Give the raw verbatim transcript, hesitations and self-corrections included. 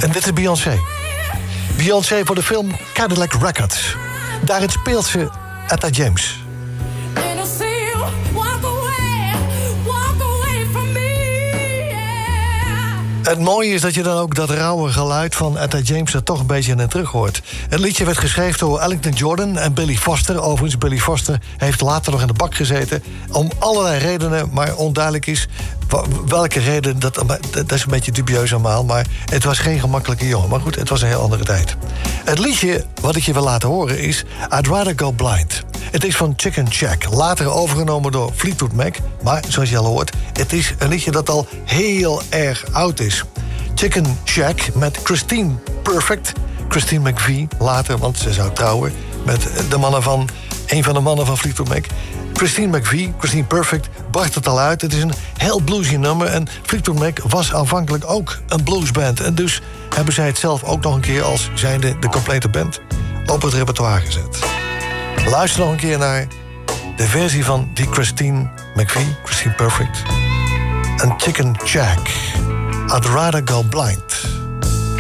En dit is Beyoncé. Beyoncé voor de film Cadillac Records. Daarin speelt ze Etta James. Het mooie is dat je dan ook dat rauwe geluid van Etta James er toch een beetje in terug hoort. Het liedje werd geschreven door Ellington Jordan en Billy Foster. Overigens, Billy Foster heeft later nog in de bak gezeten. Om allerlei redenen, maar onduidelijk is welke reden. Dat, dat is een beetje dubieus allemaal, maar het was geen gemakkelijke jongen. Maar goed, het was een heel andere tijd. Het liedje wat ik je wil laten horen is I'd Rather Go Blind. Het is van Chicken Shack, later overgenomen door Fleetwood Mac. Maar zoals je al hoort, het is een liedje dat al heel erg oud is. Chicken Shack met Christine Perfect. Christine McVie, later, want ze zou trouwen met de mannen van, een van de mannen van Fleetwood Mac. Christine McVie, Christine Perfect, bracht het al uit. Het is een heel bluesy nummer. En Fleetwood Mac was aanvankelijk ook een bluesband. En dus hebben zij het zelf ook nog een keer als zijnde de complete band op het repertoire gezet. Luister nog een keer naar de versie van die Christine McVie, Christine Perfect. En Chicken Shack. I'd Rather Go Blind.